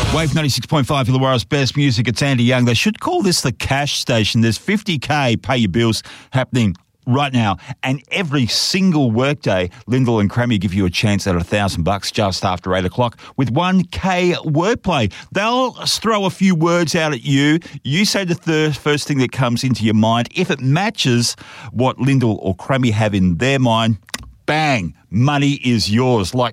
Wave 96.5 Illawarra's best music. It's Andy Young. They should call this the cash station. There's 50K pay your bills happening right now. And every single workday, Lyndall and Crammy give you a chance at $1,000 just after 8 o'clock with 1K wordplay. They'll throw a few words out at you. You say the first thing that comes into your mind. If it matches what Lyndall or Crammy have in their mind, bang, money is yours. Like